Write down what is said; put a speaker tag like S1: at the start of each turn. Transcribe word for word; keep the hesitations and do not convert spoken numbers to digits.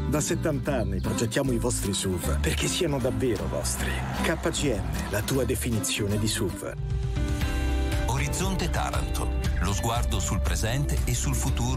S1: Da settanta anni progettiamo i vostri S U V perché siano davvero vostri. K G M, la tua definizione di S U V.
S2: Orizzonte Taranto, lo sguardo sul presente e sul futuro